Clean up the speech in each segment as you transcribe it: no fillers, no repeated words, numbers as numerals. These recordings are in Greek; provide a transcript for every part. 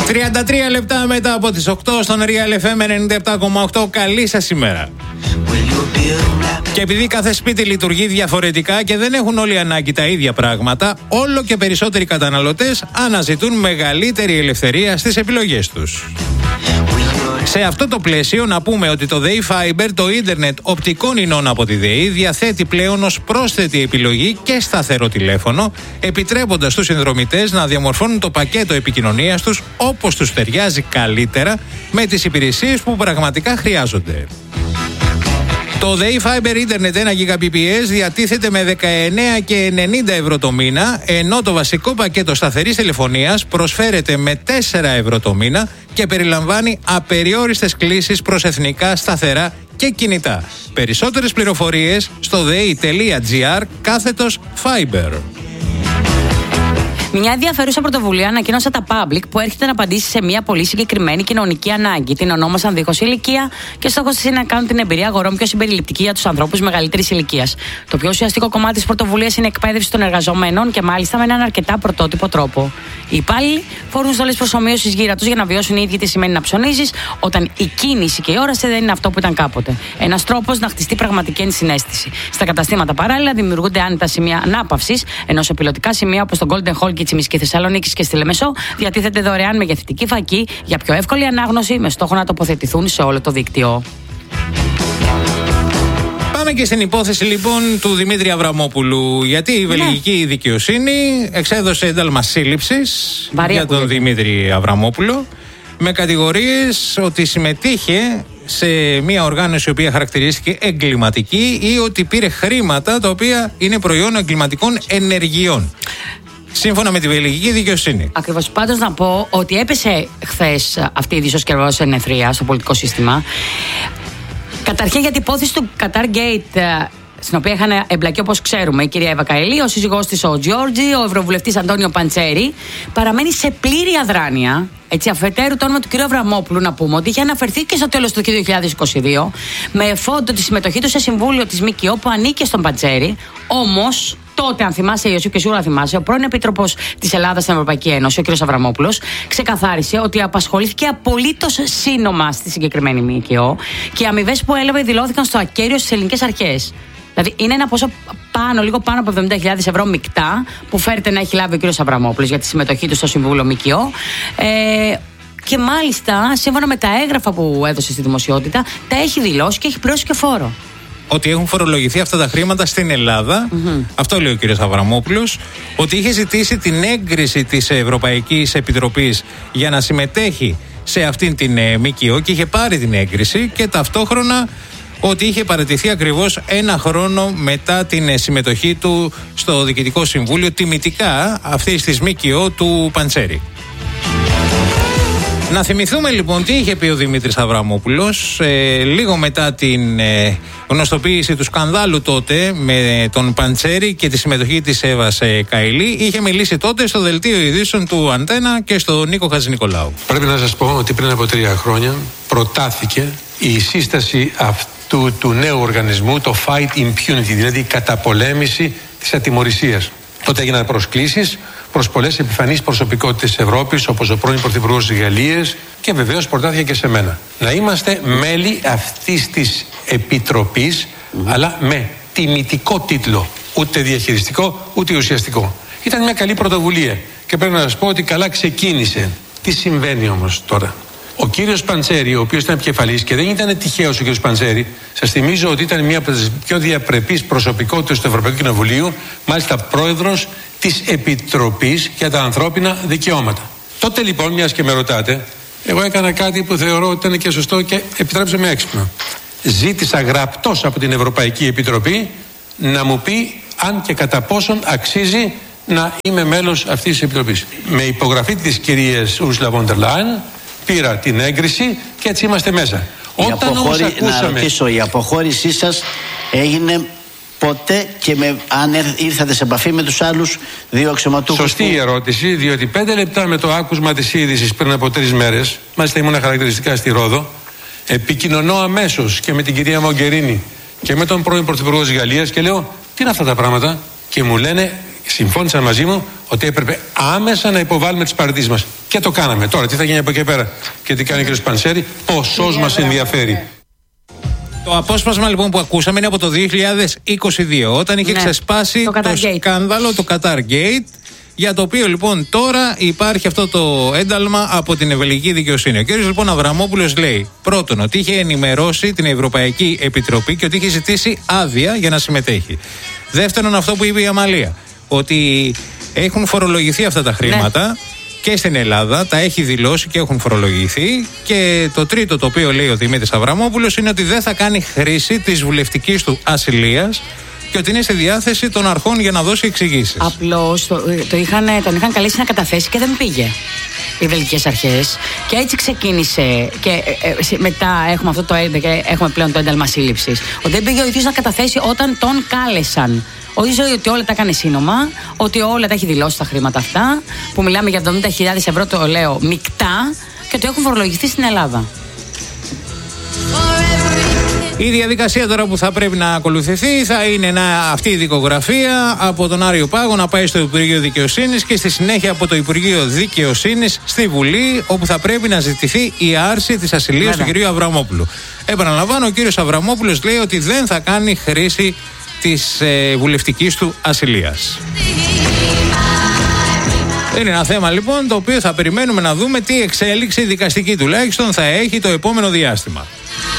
33 λεπτά μετά από τις 8 στον Real FM 97,8. Καλή σας ημέρα. Και επειδή κάθε σπίτι λειτουργεί διαφορετικά και δεν έχουν όλοι ανάγκη τα ίδια πράγματα, όλο και περισσότεροι καταναλωτές αναζητούν μεγαλύτερη ελευθερία στις επιλογές τους. Σε αυτό το πλαίσιο να πούμε ότι το ΔΕΗ Fiber, το ίντερνετ οπτικών ινών από τη ΔΕΗ, διαθέτει πλέον ως πρόσθετη επιλογή και σταθερό τηλέφωνο, επιτρέποντας στους συνδρομητές να διαμορφώνουν το πακέτο επικοινωνίας τους όπως τους ταιριάζει καλύτερα με τις υπηρεσίες που πραγματικά χρειάζονται. Το ΔΕΗ Fiber Internet 1 Gbps διατίθεται με 19 και 90 ευρώ το μήνα, ενώ το βασικό πακέτο σταθερής τηλεφωνίας προσφέρεται με 4 ευρώ το μήνα και περιλαμβάνει απεριόριστες κλήσεις προς εθνικά σταθερά και κινητά. Περισσότερες πληροφορίες στο dei.gr/Fiber. Μια ενδιαφέρουσα πρωτοβουλία ανακοίνωσε τα Public που έρχεται να απαντήσει σε μια πολύ συγκεκριμένη κοινωνική ανάγκη. Την ονόμασαν δίχως ηλικία και στόχος της είναι να κάνουν την εμπειρία αγορών πιο συμπεριληπτική για τους ανθρώπους μεγαλύτερης ηλικίας. Το πιο ουσιαστικό κομμάτι της πρωτοβουλίας είναι η εκπαίδευση των εργαζομένων και μάλιστα με έναν αρκετά πρωτότυπο τρόπο. Οι υπάλληλοι φορούν στολές προσομοίωσης γύρα τους για να βιώσουν οι ίδιοι τι σημαίνει να ψωνίζεις όταν η κίνηση και η όραση δεν είναι αυτό που ήταν κάποτε. Ένας τρόπος να χτιστεί πραγματική ενσυναίσθηση. Στα καταστήματα παράλληλα δημιουργούνται άνετα σημεία ανάπαυσης, ενώ σε πιλωτικά σημεία όπως το Golden Hall και Θεσσαλονίκης και στη Λεμεσό διατίθεται δωρεάν μεγεθυντική φακή για πιο εύκολη ανάγνωση με στόχο να τοποθετηθούν σε όλο το δίκτυο. Πάμε και στην υπόθεση λοιπόν του Δημήτρη Αβραμόπουλου, γιατί η βελγική δικαιοσύνη εξέδωσε ένταλμα σύλληψης για τον Δημήτρη Αβραμόπουλο με κατηγορίες ότι συμμετείχε σε μια οργάνωση η οποία χαρακτηρίστηκε εγκληματική ή ότι πήρε χρήματα τα οποία είναι προϊόν εγκληματικών ενεργειών. Σύμφωνα με τη βελγική δικαιοσύνη. Ακριβώς. Πάντως να πω ότι έπεσε χθες αυτή η δισοσκευώση ενεθρία στο πολιτικό σύστημα. Καταρχήν για την υπόθεση του Qatar Gate, στην οποία είχαν εμπλακεί, όπως ξέρουμε, η κυρία Εύα Καηλή, ο σύζυγός της ο Τζιόρτζι, ο ευρωβουλευτής Αντώνιο Παντσέρη, παραμένει σε πλήρη αδράνεια. Έτσι, αφετέρου, το όνομα του κ. Αβραμόπουλου, να πούμε ότι είχε αναφερθεί και στο τέλος του 2022 με φόντο τη συμμετοχή του σε συμβούλιο της ΜΚΟ που ανήκε στον Παντσέρη. Όμως, τότε, αν θυμάσαι, Ιωσήφ, και σίγουρα θυμάσαι, ο πρώην Επίτροπος της Ελλάδας στην Ευρωπαϊκή Ένωση, ο κ. Αβραμόπουλος, ξεκαθάρισε ότι απασχολήθηκε απολύτως σύνομα στη συγκεκριμένη ΜΚΟ και οι αμοιβές που έλαβε δηλώθηκαν στο ακέραιο στις ελληνικές αρχές. Δηλαδή, είναι ένα ποσό λίγο πάνω από 70.000 ευρώ μεικτά που φέρεται να έχει λάβει ο κ. Αβραμόπουλος για τη συμμετοχή του στο Συμβούλιο ΜΚΟ. Και μάλιστα, σύμφωνα με τα έγγραφα που έδωσε στη δημοσιότητα, τα έχει δηλώσει και έχει πληρώσει και φόρο. Ότι έχουν φορολογηθεί αυτά τα χρήματα στην Ελλάδα. Αυτό λέει ο κ. Αβραμόπουλος. Ότι είχε ζητήσει την έγκριση της Ευρωπαϊκής Επιτροπής για να συμμετέχει σε αυτήν την ΜΚΟ και είχε πάρει την έγκριση, και ταυτόχρονα ότι είχε παραιτηθεί ακριβώς ένα χρόνο μετά την συμμετοχή του στο Διοικητικό Συμβούλιο τιμητικά αυτής της ΜΚΟ του Παντσέρη. Να θυμηθούμε λοιπόν τι είχε πει ο Δημήτρης Αβραμόπουλος λίγο μετά την γνωστοποίηση του σκανδάλου τότε με τον Παντσέρη και τη συμμετοχή της Εύας Καηλή. Είχε μιλήσει τότε στο δελτίο ειδήσεων του Αντένα και στον Νίκο Χατζηνικολάου. Πρέπει να σας πω ότι πριν από 3 χρόνια προτάθηκε η σύσταση αυτού του νέου οργανισμού, το Fight Impunity, δηλαδή η καταπολέμηση της ατιμωρησίας. Τότε έγιναν προσκλήσεις προς πολλές επιφανείς προσωπικότητες της Ευρώπης, όπως ο πρώην Πρωθυπουργός της Γαλλίας, και βεβαίως προτάθηκε και σε μένα. Να είμαστε μέλη αυτής της επιτροπής, αλλά με τιμητικό τίτλο. Ούτε διαχειριστικό, ούτε ουσιαστικό. Ήταν μια καλή πρωτοβουλία και πρέπει να σας πω ότι καλά ξεκίνησε. Τι συμβαίνει όμως τώρα? Ο κύριος Παντσέρη, ο οποίος ήταν επικεφαλής, και δεν ήταν τυχαίος ο κύριος Παντσέρη, σας θυμίζω ότι ήταν μια από τις πιο διαπρεπείς προσωπικότητες του Ευρωπαϊκού Κοινοβουλίου, μάλιστα πρόεδρος της Επιτροπής για τα Ανθρώπινα Δικαιώματα. Τότε λοιπόν, μιας και με ρωτάτε, εγώ έκανα κάτι που θεωρώ ότι ήταν και σωστό και επιτρέψτε με έξυπνο. Ζήτησα γραπτός από την Ευρωπαϊκή Επιτροπή να μου πει αν και κατά πόσον αξίζει να είμαι μέλος αυτής της Επιτροπής. Με υπογραφή της κυρίας Ursula von der Leyen πήρα την έγκριση και έτσι είμαστε μέσα. Να ρωτήσω, η αποχώρησή σας έγινε ποτέ και αν ήρθατε σε επαφή με τους άλλους 2 αξιωματούχους? Σωστή η ερώτηση, διότι 5 λεπτά με το άκουσμα της είδησης πριν από 3 μέρες, μάλιστα ήμουν χαρακτηριστικά στη Ρόδο, επικοινωνώ αμέσως και με την κυρία Μογκερίνη και με τον πρώην Πρωθυπουργό της Γαλλίας και λέω, τι είναι αυτά τα πράγματα? Και μου λένε, συμφώνησαν μαζί μου ότι έπρεπε άμεσα να υποβάλουμε τις παραιτήσεις μας. Και το κάναμε. Τώρα τι θα γίνει από εκεί πέρα και τι κάνει ο κ. Πανσέρη, ποσός μας ενδιαφέρει. Το απόσπασμα λοιπόν που ακούσαμε είναι από το 2022, όταν είχε ξεσπάσει το σκάνδαλο, το Qatar Gate, για το οποίο λοιπόν τώρα υπάρχει αυτό το ένταλμα από την Βελγική δικαιοσύνη. Ο κ. λοιπόν Αβραμόπουλος λέει πρώτον ότι είχε ενημερώσει την Ευρωπαϊκή Επιτροπή και ότι είχε ζητήσει άδεια για να συμμετέχει. Δεύτερον, αυτό που είπε η Αμαλία, ότι έχουν φορολογηθεί αυτά τα χρήματα και στην Ελλάδα, τα έχει δηλώσει και έχουν φορολογηθεί. Και το τρίτο το οποίο λέει ο Δημήτρης Αβραμόπουλος είναι ότι δεν θα κάνει χρήση της βουλευτικής του ασυλίας και ότι είναι στη διάθεση των αρχών για να δώσει εξηγήσεις. Απλώς τον είχαν καλέσει να καταθέσει και δεν πήγε οι βελγικές αρχές. Και έτσι ξεκίνησε. Και μετά έχουμε αυτό έχουμε πλέον το ένταλμα σύλληψης. Ότι δεν πήγε ο ίδιος να καταθέσει όταν τον κάλεσαν. Ότι όλα τα έκανε σύνομα, ότι όλα τα έχει δηλώσει τα χρήματα αυτά, που μιλάμε για 70.000 ευρώ, το λέω μεικτά, και ότι έχουν φορολογηθεί στην Ελλάδα. Η διαδικασία τώρα που θα πρέπει να ακολουθηθεί θα είναι αυτή η δικογραφία από τον Άριο Πάγο να πάει στο Υπουργείο Δικαιοσύνης και στη συνέχεια από το Υπουργείο Δικαιοσύνης στη Βουλή, όπου θα πρέπει να ζητηθεί η άρση της ασυλίας του κ. Αβραμόπουλου. Επαναλαμβάνω, ο κ. Αβραμόπουλος λέει ότι δεν θα κάνει χρήση της βουλευτικής του ασυλίας. Είναι ένα θέμα λοιπόν το οποίο θα περιμένουμε να δούμε τι εξέλιξη δικαστική τουλάχιστον θα έχει το επόμενο διάστημα.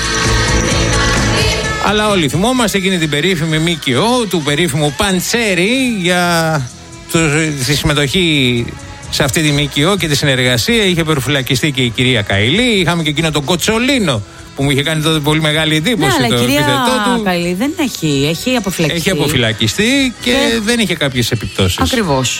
Αλλά όλοι θυμόμαστε εκείνη την περίφημη ΜΚΟ του περίφημου Παντσέρη για τη συμμετοχή σε αυτή τη ΜΚΟ και τη συνεργασία. Είχε προφυλακιστεί και η κυρία Καηλή. Είχαμε και εκείνο τον Κοτσολίνο που μου είχε κάνει τότε πολύ μεγάλη εντύπωση. Ναι, αλλά η κυρία Καηλή δεν έχει αποφυλακιστεί. Έχει αποφυλακιστεί και δεν είχε κάποιες επιπτώσεις. Ακριβώς.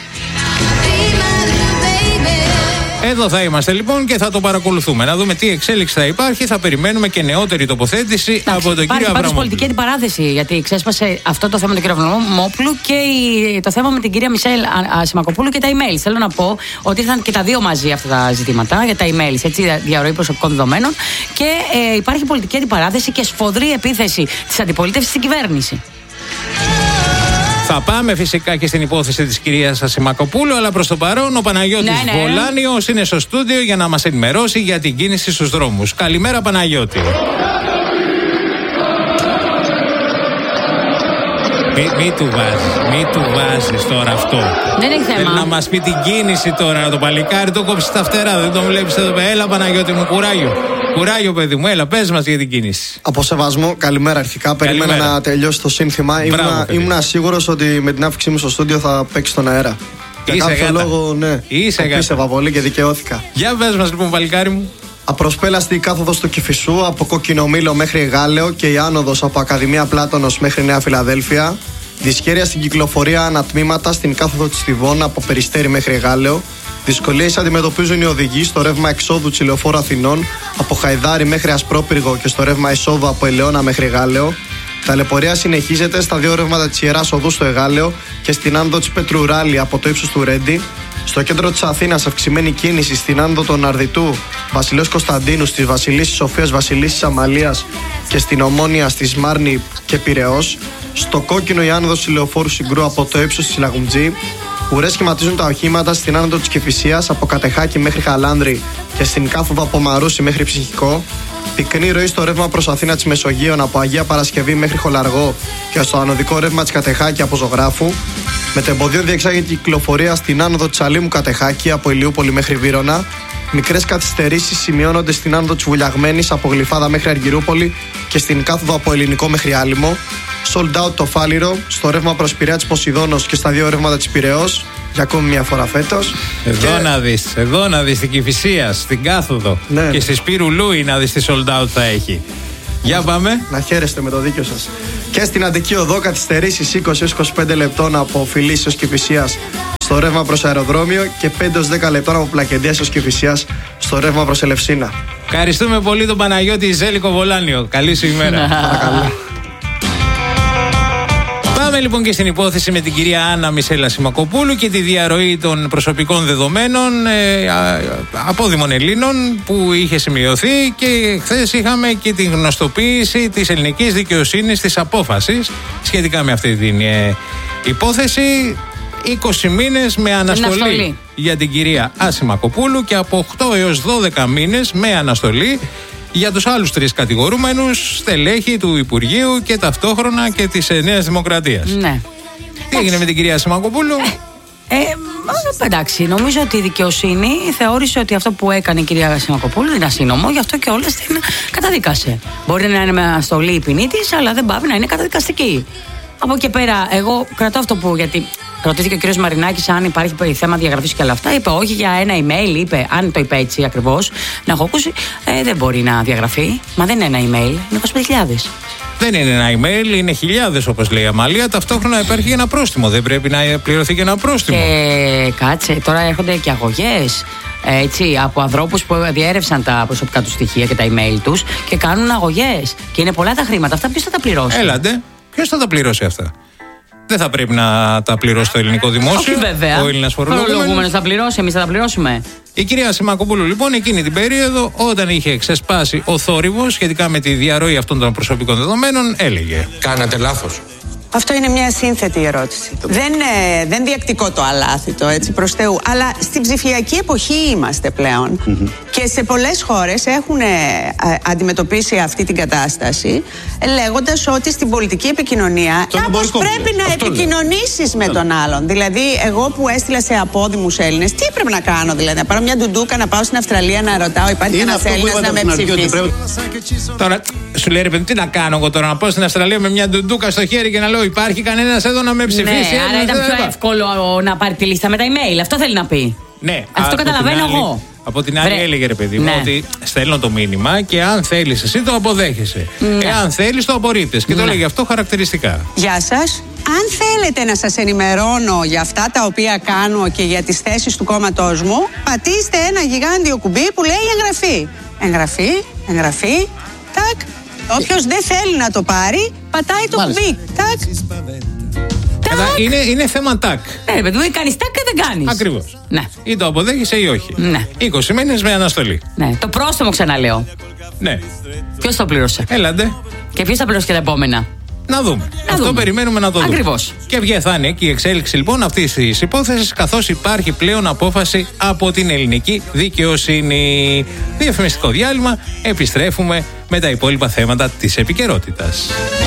Εδώ θα είμαστε λοιπόν και θα το παρακολουθούμε. Να δούμε τι εξέλιξη θα υπάρχει. Θα περιμένουμε και νεότερη τοποθέτηση από τον κύριο Αβραμόπουλο. Υπάρχει πολιτική αντιπαράθεση, γιατί ξέσπασε αυτό το θέμα με τον κύριο Αβραμόπουλου και το θέμα με την κυρία Μισελ Σιμακοπούλου και τα emails. Θέλω να πω ότι ήρθαν και τα δύο μαζί αυτά τα ζητήματα για τα emails, έτσι, διαρροή προσωπικών δεδομένων. Και υπάρχει πολιτική αντιπαράθεση και σφοδρή επίθεση της αντιπολίτευσης στην κυβέρνηση. Θα πάμε φυσικά και στην υπόθεση της κυρίας Σιμακοπούλου, αλλά προς το παρόν ο Παναγιώτης Βολάνιος είναι στο στούντιο για να μας ενημερώσει για την κίνηση στους δρόμους. Καλημέρα Παναγιώτη. Μη του βάζεις τώρα αυτό. Δεν έχει θέμα. Θέλει να μας πει την κίνηση τώρα. Το παλικάρι το κόψει στα φτερά. Δεν τον βλέπεις εδώ. Έλα Παναγιώτη μου, κουράγιο παιδί μου. Έλα, πες μας για την κίνηση. Από σεβασμό, καλημέρα αρχικά. Περίμενα να τελειώσει το σύνθημα. Ήμουν σίγουρος ότι με την άφηξή μου στο στούντιο θα παίξει στον αέρα. Για κάποιο λόγο, ναι. Πίστευα πολύ και δικαιώθηκα. Για πες μας λοιπόν, παλικάρι μου. Απροσπέλαστη η κάθοδος του Κηφισού από Κόκκινο Μήλο μέχρι Γάλεο και η άνοδος από Ακαδημία Πλάτωνος μέχρι Νέα Φιλαδέλφια. Δυσκέρεια στην κυκλοφορία ανατμήματα στην κάθοδο της Στιβών από Περιστέρι μέχρι Γάλεο. Δυσκολίες αντιμετωπίζουν οι οδηγοί στο ρεύμα εξόδου της Λεωφόρου Αθηνών από Χαϊδάρι μέχρι Ασπρόπυργο και στο ρεύμα εισόδου από Ελαιώνα μέχρι Γάλεο. Ταλαιπωρία συνεχίζεται στα δύο ρεύματα της Ιεράς Οδού στο Εγάλεο και στην άνοδο της Πετρουράλη από το ύψος του Ρέντι. Στο κέντρο της Αθήνας αυξημένη κίνηση στην άνοδο των Αρδιτού, Βασιλέως Κωνσταντίνου, στις Βασιλίσσης Σοφίας, Βασιλίσσης Αμαλίας και στην Ομόνια, στη Σμάρνη και Πειραιώς. Στο κόκκινο η άνοδος της Λεωφόρου Συγκρού από το ύψος της Λαγουμτζή. Ουρές σχηματίζουν τα οχήματα στην άνοδο της Κηφισίας από Κατεχάκη μέχρι Χαλάνδρη και στην κάθοδο από Μαρούσι μέχρι Ψυχικό. Πυκνή ροή στο ρεύμα προς Αθήνα της Μεσογείων από Αγία Παρασκευή μέχρι Χολαργό και στο ανωδικό ρεύμα της Κατεχάκη από Ζωγράφου. Μετεμποδίων διεξάγεται κυκλοφορία στην άνοδο της Αλήμου Κατεχάκη από Ηλιούπολη μέχρι Βύρωνα. Μικρές καθυστερήσεις σημειώνονται στην άνοδο της Βουλιαγμένης από Γλυφάδα μέχρι Αργυρούπολη και στην κάθοδο από Ελληνικό μέχρι Άλυμο. Sold out το Φάληρο, στο ρεύμα προς Πειραιά της Ποσειδώνος και στα δύο ρεύματα της Πειραιώς για ακόμη μια φορά φέτος. Εδώ να δεις την Κηφισία, στην κάθοδο και στη Σπύρου Λούι να δεις τι sold out θα έχει. Για πάμε. Να χαίρεστε με το δίκιο σας. Και στην Αντική Οδό καθυστερήσεις 20-25 λεπτών από Φιλίσσης ως Κηφισίας στο ρεύμα προς Αεροδρόμιο και 5-10 λεπτών από Πλακεντίας ως Κηφισίας στο ρεύμα προς Ελευσίνα. Ευχαριστούμε πολύ τον Παναγιώτη Ζέλικο Βολάνιο. Καλή σου ημέρα. Παρακαλώ. Πάμε λοιπόν και στην υπόθεση με την κυρία Άννα Μισέλα Σιμακοπούλου και τη διαρροή των προσωπικών δεδομένων απόδημων Ελλήνων που είχε σημειωθεί, και χθες είχαμε και την γνωστοποίηση της ελληνικής δικαιοσύνης της απόφασης σχετικά με αυτή την υπόθεση. 20 μήνες με αναστολή για την κυρία Ασημακοπούλου και από 8 έως 12 μήνες με αναστολή για τους άλλους 3 κατηγορούμενους στελέχη του Υπουργείου και ταυτόχρονα και της Νέας Δημοκρατίας. Ναι. Τι έγινε με την κυρία Ασημακοπούλου? Εντάξει, νομίζω ότι η δικαιοσύνη θεώρησε ότι αυτό που έκανε η κυρία Ασημακοπούλου είναι ασύνομο, γι' αυτό και όλες την καταδίκασε. Μπορεί να είναι με αναστολή η ποινή της, αλλά δεν πάβει να είναι καταδικαστική. Από εκεί πέρα, εγώ κρατώ αυτό που. Γιατί ρωτήθηκε ο κύριος Μαρινάκης αν υπάρχει θέμα διαγραφής και όλα αυτά. Είπε όχι για ένα email, είπε, αν το είπε έτσι ακριβώς, να έχω ακούσει, δεν μπορεί να διαγραφεί. Μα δεν είναι ένα email, είναι 25.000. Δεν είναι ένα email, είναι χιλιάδες όπως λέει η Αμαλία. Ταυτόχρονα υπάρχει και ένα πρόστιμο. Δεν πρέπει να πληρωθεί και ένα πρόστιμο? Κάτσε, τώρα έρχονται και αγωγές. Έτσι, από ανθρώπους που διέρευσαν τα προσωπικά τους στοιχεία και τα email τους και κάνουν αγωγές. Και είναι πολλά τα χρήματα. Αυτά ποιος θα τα πληρώσει? Έλατε, ποιος θα τα πληρώσει αυτά? Δεν θα πρέπει να τα πληρώσει το ελληνικό δημόσιο? Όχι, βέβαια. Ο Έλληνας φορολογούμενος θα πληρώσει, εμείς θα τα πληρώσουμε. Η κυρία Ασημακοπούλου λοιπόν εκείνη την περίοδο, όταν είχε ξεσπάσει ο θόρυβος σχετικά με τη διαρροή αυτών των προσωπικών δεδομένων, έλεγε: Κάνατε λάθος. Αυτό είναι μια σύνθετη ερώτηση. Δεν διακτικό το αλάθητο, έτσι, προς Θεού. Αλλά στην ψηφιακή εποχή είμαστε πλέον. Και σε πολλές χώρες έχουν αντιμετωπίσει αυτή την κατάσταση, λέγοντας ότι στην πολιτική επικοινωνία κάπως πρέπει να επικοινωνήσεις με τον άλλον. Δηλαδή, εγώ που έστειλα σε απόδημους Έλληνες, τι πρέπει να κάνω? Δηλαδή, να πάρω μια ντουντούκα, να πάω στην Αυστραλία να ρωτάω, υπάρχει ένας Έλληνας να με ψηφίσει? Τώρα, σου λέει ρε παιδί, τι να κάνω εγώ τώρα, να πάω στην Αυστραλία με μια ντουντούκα στο χέρι και να λέω υπάρχει κανένας εδώ να με ψηφίσει? Ναι, άρα ήταν πιο εύκολο να πάρει τη λίστα με τα email. Αυτό θέλει να πει. Ναι, αυτό καταλαβαίνω εγώ. Από την άλλη έλεγε ρε παιδί μου ότι στέλνω το μήνυμα και αν θέλεις εσύ το αποδέχεσαι. Εάν θέλεις το απορρίπτεις. Και το έλεγε αυτό χαρακτηριστικά. Γεια σας. Αν θέλετε να σας ενημερώνω για αυτά τα οποία κάνω και για τις θέσεις του κόμματός μου, πατήστε ένα γιγάντιο κουμπί που λέει εγγραφή. Εγγραφή, τάκ. Όποιος δεν θέλει να το πάρει, πατάει το κουμπί. Τάκ. Είναι θέμα τάκ. Ναι, παιδί, κάνεις τάκ και δεν κάνεις. Ακριβώς. Ναι. Ή το αποδέχεσαι ή όχι. Ναι. 20 μήνες με αναστολή. Ναι. Το πρόστιμο ξαναλέω. Ναι. Ποιος το πλήρωσε? Έλατε. Και ποιος θα πληρώσει και τα επόμενα? Να δούμε. Αυτό περιμένουμε να το δούμε. Ακριβώς. Και ποια θα είναι και η εξέλιξη λοιπόν αυτής της υπόθεσης, καθώς υπάρχει πλέον απόφαση από την ελληνική δικαιοσύνη. Διαφημιστικό διάλειμμα. Επιστρέφουμε με τα υπόλοιπα θέματα της επικαιρότητας.